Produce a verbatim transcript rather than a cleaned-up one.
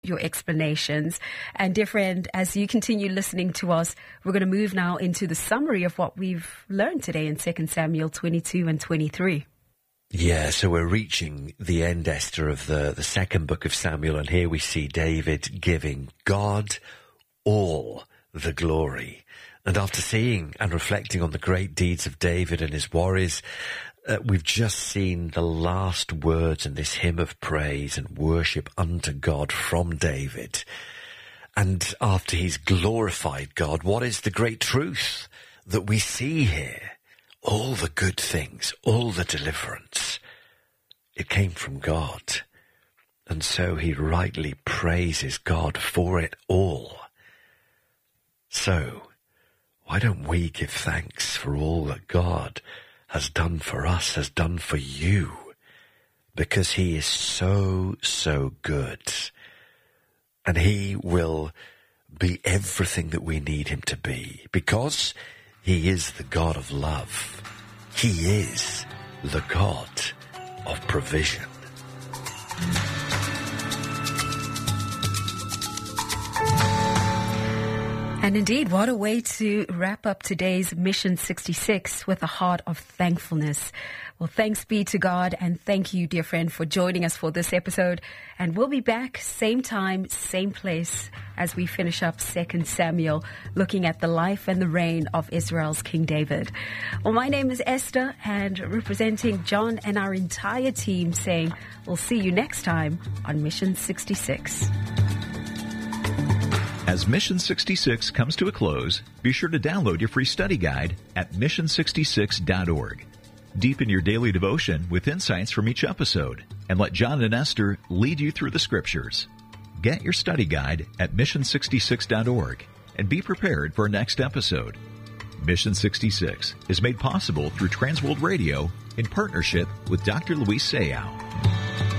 your explanations. And different, as you continue listening to us, we're going to move now into the summary of what we've learned today in Second Samuel twenty-two and twenty-three. Yeah, so we're reaching the end, Esther, of the, the second book of Samuel, and here we see David giving God all the glory. And after seeing and reflecting on the great deeds of David and his warriors, Uh, we've just seen the last words in this hymn of praise and worship unto God from David. And after he's glorified God, what is the great truth that we see here? All the good things, all the deliverance, it came from God. And so he rightly praises God for it all. So, why don't we give thanks for all that God has done for us, has done for you, because he is so, so good. And he will be everything that we need him to be, because he is the God of love. He is the God of provision. And indeed, what a way to wrap up today's Mission sixty-six with a heart of thankfulness. Well, thanks be to God, and thank you, dear friend, for joining us for this episode. And we'll be back same time, same place as we finish up Second Samuel, looking at the life and the reign of Israel's King David. Well, my name is Esther, and representing John and our entire team, saying we'll see you next time on Mission sixty-six. As Mission sixty-six comes to a close, be sure to download your free study guide at mission sixty-six dot org. Deepen your daily devotion with insights from each episode, and let John and Esther lead you through the scriptures. Get your study guide at mission sixty-six dot org and be prepared for our next episode. Mission sixty-six is made possible through Transworld Radio in partnership with Doctor Luis Sayao.